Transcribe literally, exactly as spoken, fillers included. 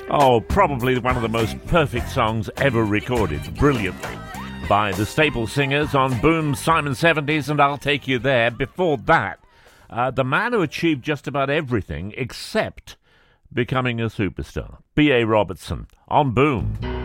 Oh, probably one of the most perfect songs ever recorded, brilliantly, by the Staple Singers on Boom's Simon seventies and I'll Take You There. Before that, uh, the man who achieved just about everything except becoming a superstar, B A Robertson, on Boom.